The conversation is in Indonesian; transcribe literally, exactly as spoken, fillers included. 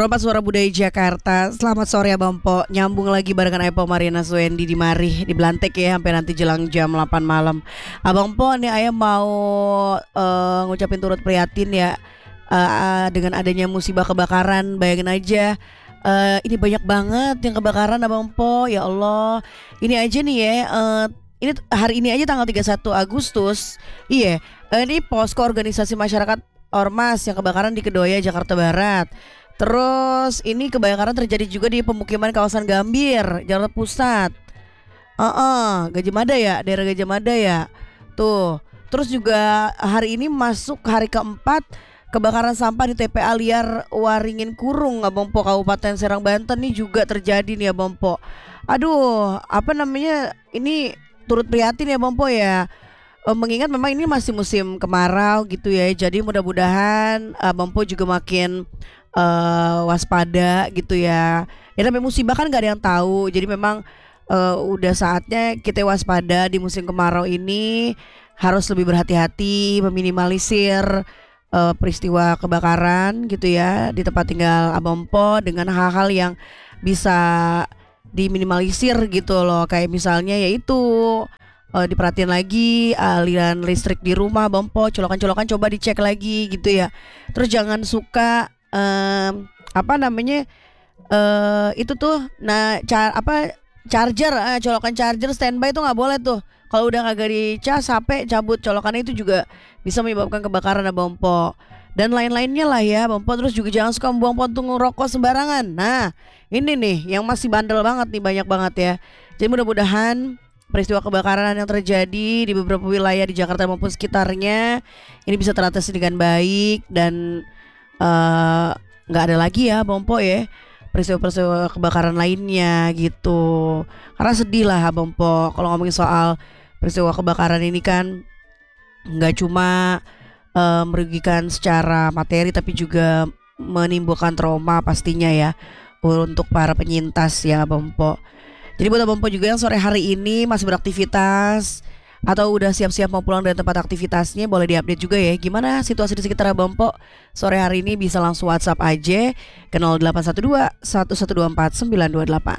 Perompak Suara Budaya Jakarta. Selamat sore Abang Po. Nyambung lagi barengan Epo Mariana Suendi di Mari di Belantek ya sampai nanti jelang jam delapan malam. Abang Po nih ayah mau uh, ngucapin turut prihatin ya uh, dengan adanya musibah kebakaran. Bayangin aja uh, ini banyak banget yang kebakaran Abang Po. Ya Allah. Ini aja nih ya uh, ini hari ini aja tanggal tiga puluh satu Agustus. Iya, uh, ini posko organisasi masyarakat Ormas yang kebakaran di Kedoya, Jakarta Barat. Terus ini kebakaran terjadi juga di pemukiman kawasan Gambir, Jakarta Pusat. Uh -uh, Gajah Mada ya, daerah Gajah Mada ya. Tuh. Terus juga hari ini masuk hari keempat kebakaran sampah di T P A Liar Waringin Kurung, Abang Po, Kabupaten Serang Banten nih juga terjadi nih Abang Po. Aduh, apa namanya? Ini turut prihatin ya Abang Po ya. Uh, mengingat memang ini masih musim kemarau gitu ya. Jadi mudah-mudahan Abang Po juga makin uh, waspada gitu ya. Ya namanya musibah kan gak ada yang tahu. Jadi memang uh, udah saatnya kita waspada di musim kemarau ini. Harus lebih berhati-hati, meminimalisir uh, peristiwa kebakaran gitu ya di tempat tinggal Abang Po dengan hal-hal yang bisa diminimalisir gitu loh. Kayak misalnya yaitu uh, diperhatiin lagi aliran listrik di rumah Abang Po, colokan-colokan coba dicek lagi gitu ya. Terus jangan suka um, apa namanya uh, itu tuh nah car apa charger uh, colokan charger standby tuh nggak boleh tuh. Kalau udah kagak dicas H P cabut colokannya, itu juga bisa menyebabkan kebakaran Abang Po. Dan lain-lainnya lah ya Abang Po. Terus juga jangan suka membuang puntung rokok sembarangan. Nah ini nih yang masih bandel banget nih, banyak banget ya. Jadi mudah-mudahan peristiwa kebakaran yang terjadi di beberapa wilayah di Jakarta maupun sekitarnya ini bisa teratasi dengan baik dan nggak uh, ada lagi ya Abang Po ya peristiwa-peristiwa kebakaran lainnya gitu. Karena sedih lah Abang Po kalau ngomongin soal peristiwa kebakaran ini kan nggak cuma uh, merugikan secara materi tapi juga menimbulkan trauma pastinya ya untuk para penyintas ya Abang Po. Jadi buat Abang Po juga yang sore hari ini masih beraktivitas atau udah siap-siap mau pulang dari tempat aktivitasnya, boleh diupdate juga ya gimana situasi di sekitar Abang Po sore hari ini. Bisa langsung WhatsApp aja ke nol delapan satu dua satu satu dua empat sembilan dua delapan.